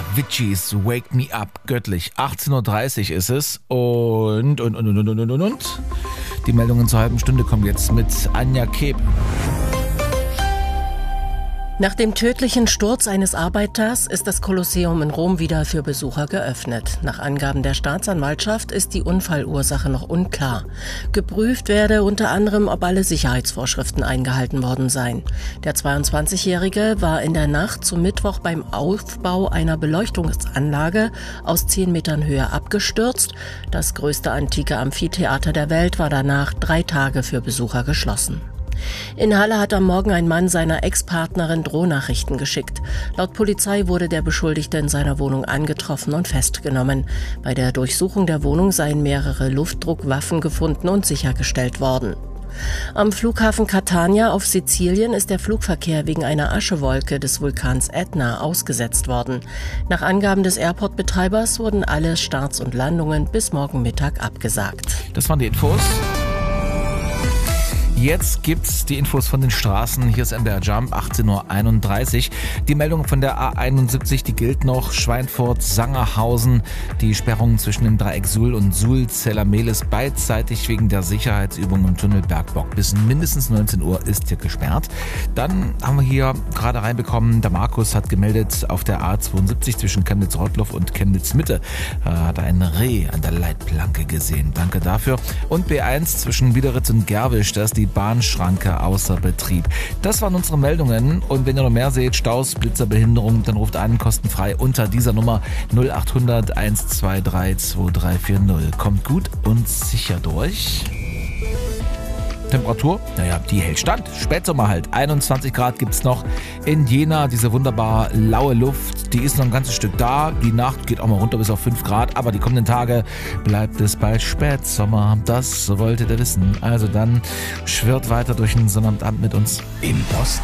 Avicii's Wake Me Up, göttlich. 18.30 Uhr ist es und. Die Meldungen zur halben Stunde kommen jetzt mit Anja Keb. Nach dem tödlichen Sturz eines Arbeiters ist das Kolosseum in Rom wieder für Besucher geöffnet. Nach Angaben der Staatsanwaltschaft ist die Unfallursache noch unklar. Geprüft werde unter anderem, ob alle Sicherheitsvorschriften eingehalten worden seien. Der 22-Jährige war in der Nacht zum Mittwoch beim Aufbau einer Beleuchtungsanlage aus 10 Metern Höhe abgestürzt. Das größte antike Amphitheater der Welt war danach 3 Tage für Besucher geschlossen. In Halle hat am Morgen ein Mann seiner Ex-Partnerin Drohnachrichten geschickt. Laut Polizei wurde der Beschuldigte in seiner Wohnung angetroffen und festgenommen. Bei der Durchsuchung der Wohnung seien mehrere Luftdruckwaffen gefunden und sichergestellt worden. Am Flughafen Catania auf Sizilien ist der Flugverkehr wegen einer Aschewolke des Vulkans Ätna ausgesetzt worden. Nach Angaben des Airport-Betreibers wurden alle Starts und Landungen bis morgen Mittag abgesagt. Das waren die Infos. Jetzt gibt's die Infos von den Straßen. Hier ist MDR Jump, 18.31 Uhr. Die Meldung von der A71, die gilt noch. Schweinfurt, Sangerhausen. Die Sperrungen zwischen dem Dreieck Suhl und Suhl-Zellermehlis beidseitig wegen der Sicherheitsübung im Tunnel Bergbock. Bis mindestens 19 Uhr ist hier gesperrt. Dann haben wir hier gerade reinbekommen, der Markus hat gemeldet, auf der A72 zwischen Chemnitz-Rottloff und Chemnitz-Mitte hat er ein Reh an der Leitplanke gesehen. Danke dafür. Und B1 zwischen Biederitz und Gerwisch, da ist die Bahnschranke außer Betrieb. Das waren unsere Meldungen und wenn ihr noch mehr seht, Staus, Blitzer, Behinderung, dann ruft an, kostenfrei unter dieser Nummer 0800 123 2340. Kommt gut und sicher durch. Temperatur, die hält stand. Spätsommer halt. 21 Grad gibt's noch in Jena. Diese wunderbar laue Luft, die ist noch ein ganzes Stück da. Die Nacht geht auch mal runter bis auf 5 Grad. Aber die kommenden Tage bleibt es bei Spätsommer. Das wolltet ihr wissen. Also dann schwirrt weiter durch den Sonnabendabend mit uns. Im Osten.